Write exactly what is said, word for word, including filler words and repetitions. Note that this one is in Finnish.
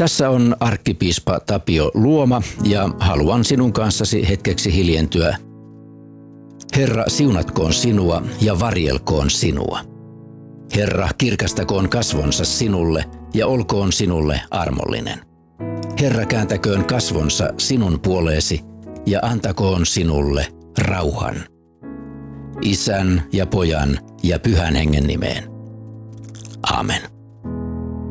Tässä on arkkipiispa Tapio Luoma ja haluan sinun kanssasi hetkeksi hiljentyä. Herra, siunatkoon sinua ja varjelkoon sinua. Herra, kirkastakoon kasvonsa sinulle ja olkoon sinulle armollinen. Herra, kääntäköön kasvonsa sinun puoleesi ja antakoon sinulle rauhan. Isän ja Pojan ja Pyhän Hengen nimeen. Aamen.